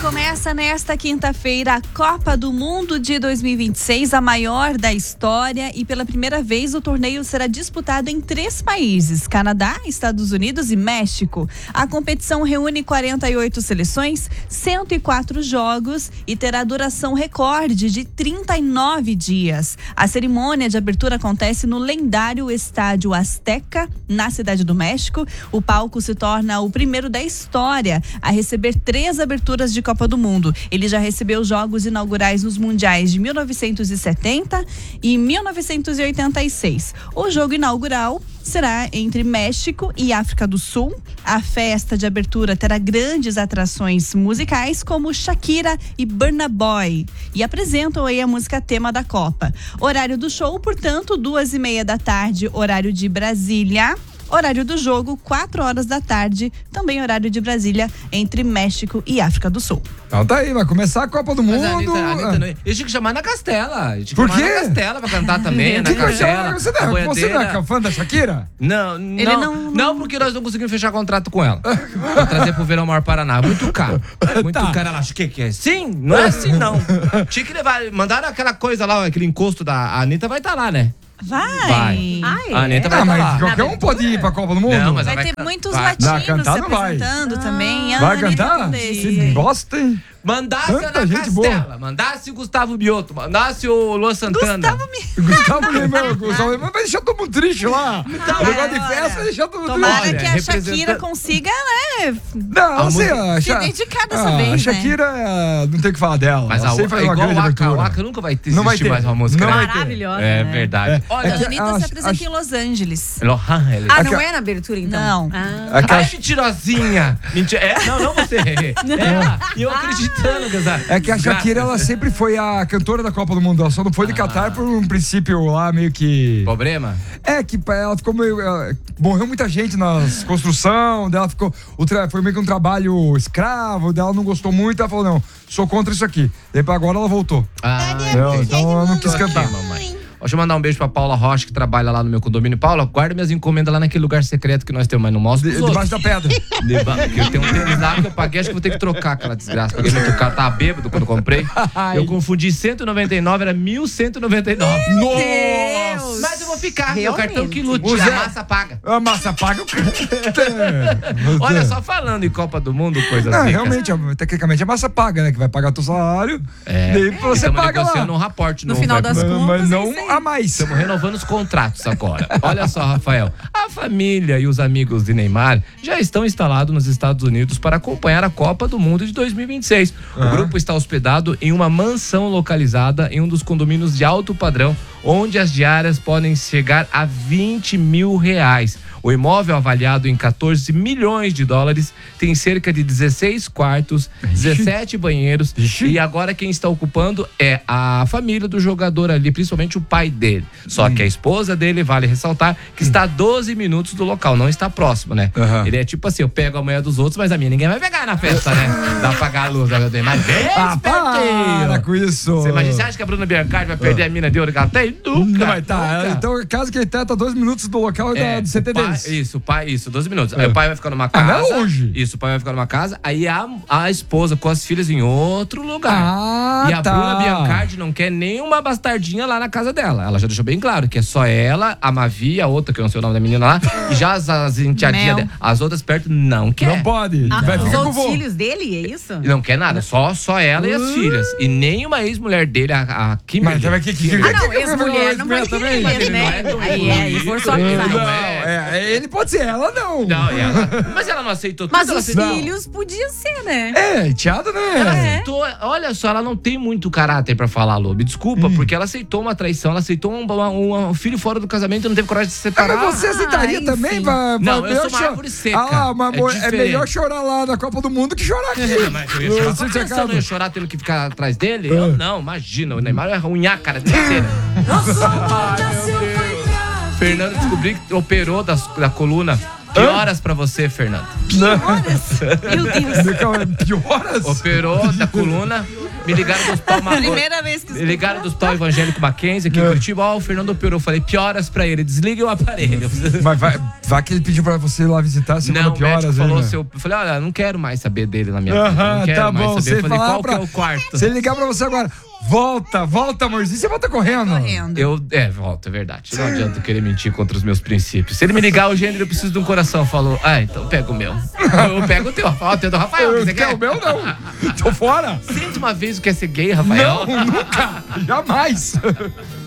Começa nesta quinta-feira a Copa do Mundo de 2026, a maior da história, e pela primeira vez o torneio será disputado em 3 países: Canadá, Estados Unidos e México. A competição reúne 48 seleções, 104 jogos e terá duração recorde de 39 dias. A cerimônia de abertura acontece no lendário Estádio Azteca, na Cidade do México. O palco se torna o primeiro da história a receber 3 aberturas de Copa do Mundo. Ele já recebeu jogos inaugurais nos mundiais de 1970 e 1986. O jogo inaugural será entre México e África do Sul. A festa de abertura terá grandes atrações musicais como Shakira e Burna Boy, e apresentam aí a música tema da Copa. Horário do show, portanto, 2:30 da tarde, horário de Brasília. Horário do jogo, 4 horas da tarde, também horário de Brasília, entre México e África do Sul. Então tá aí, vai começar a Copa do Mundo. Mas a Anitta não... Eles tinham que chamar na Castela. Por quê? Na Castela pra cantar também, na Castela. Você não é fã da Shakira? Não, porque nós não conseguimos fechar contrato com ela. Pra trazer pro Verão Mar Paraná. Muito caro. Muito caro. Ela acha que é assim? Não é assim, não. Tinha que levar. Mandaram aquela coisa lá, aquele encosto da Anitta, vai estar lá, né? Vai. A Anitta vai mas lá. qualquer um pode ir pra Copa do Mundo? Não, mas vai ter muitos vai. latinos se apresentando também. Vai cantar? Se gosta, hein? Mandasse a Ana Castela, mandasse o Gustavo Mioto, mandasse o Luan Santana. Gustavo Mioto, vai deixar todo mundo triste lá. O negócio de festa vai deixar todo mundo triste. Tomara que a Shakira consiga, né? Não, se dedicar dessa vez, a Shakira, não tem o que falar dela. Mas o Waka nunca vai existir mais uma música. Maravilhosa. É verdade. Olha, a Anitta se apresenta em Los Angeles. Não é na abertura, então? Não. Ai, mentirosinha. Não você. E eu acreditando, é que a Shakira, ela sempre foi a cantora da Copa do Mundo. Ela só não foi de Catar por um princípio lá meio que... Problema? É, que ela ficou meio... morreu muita gente na construção, dela ficou... foi meio que um trabalho escravo, dela não gostou muito, ela falou, não, sou contra isso aqui. Daí agora ela voltou. Então ela não quis cantar. Deixa eu mandar um beijo pra Paula Rocha, que trabalha lá no meu condomínio. Paula, guarda minhas encomendas lá naquele lugar secreto que nós temos, mas não mostro pros debaixo da pedra. Porque eu tenho um tênis lá que eu paguei, acho que vou ter que trocar aquela desgraça. Paguei muito caro, tava bêbado quando comprei. Eu confundi 199, era 1.199. Nossa! Mas eu vou ficar, meu cartão que lute, a massa paga. A massa paga o Olha, só falando em Copa do Mundo, coisas assim. Realmente, tecnicamente a massa paga, né? Que vai pagar teu salário. Daí você paga lá. Um raporte no final das contas. Mas não a mais. Estamos renovando os contratos agora. Olha só, Rafael. A família e os amigos de Neymar já estão instalados nos Estados Unidos para acompanhar a Copa do Mundo de 2026. O grupo está hospedado em uma mansão localizada em um dos condomínios de alto padrão, onde as diárias podem chegar a R$20 mil. O imóvel, avaliado em 14 milhões de dólares, tem cerca de 16 quartos, 17 banheiros. E agora quem está ocupando é a família do jogador ali, principalmente o pai dele. Só que a esposa dele, vale ressaltar, que está a 12 minutos do local, não está próximo, né? Ele é tipo assim, eu pego a mulher dos outros, mas a minha ninguém vai pegar na festa, né? Dá pra apagar a luz, mas para com isso. Você acha que a Bruna Biancardi vai perder a mina de ouro que ela tem? Nunca vai estar. Então, caso que ele tá 12 minutos do local do CT deles. Isso, 12 minutos. Aí o pai vai ficar numa casa. Não é longe. Isso, o pai vai ficar numa casa. Aí a esposa com as filhas em outro lugar. E a Bruna Biancardi não quer nenhuma bastardinha lá na casa dela. Ela já deixou bem claro que é só ela, a Mavi, a outra, que eu não sei o nome da menina lá. E já as enteadinhas dela, as outras perto, não quer. Não pode. Vai ficar com os filhos dele, é isso? Não quer nada, só ela e as filhas. E nenhuma ex-mulher dele, a Kimberly. Mas ex-mulher não vai querer, né? Aí forçou a ele pode ser, ela não. Mas ela não aceitou tudo. Mas os filhos podiam ser, né? Enteada, né? Ela aceitou, olha só, ela não tem muito caráter pra falar, Lobo. Desculpa, porque ela aceitou uma traição, ela aceitou um filho fora do casamento e não teve coragem de se separar. Mas você aceitaria também? Não, eu sou uma árvore seca. É melhor chorar lá na Copa do Mundo que chorar aqui. Mas eu ia chorar. Eu ia chorar tendo que ficar atrás dele? Eu não, imagina. O Neymar ia unhar a cara dele inteira. Fernando descobriu que operou da coluna Pioras pra você, Fernando. Pioras? Meu Deus. Pioras? Operou da coluna. Me ligaram do hospital. Primeira vez que Me ligaram do hospital Evangélico Mackenzie aqui em Curitiba. Ó, o Fernando operou. Falei, pioras pra ele. Desliga o aparelho. Mas vai que ele pediu pra você ir lá visitar, se não, pioras. O médico falou, eu falei, olha, não quero mais saber dele na minha vida. Não quero mais bom. saber. Eu falei, qual que é o quarto? Se ele ligar pra você agora, volta, amorzinho, você volta correndo. Volto, é verdade. Não adianta eu querer mentir contra os meus princípios. Se ele me ligar, o gênero, eu preciso de um coração. Falou, então pega o meu. Eu pego o teu. O teu do Rafael. Você quer o meu, não. Tô fora. Você de uma vez quer ser gay, Rafael? Não, nunca. Jamais.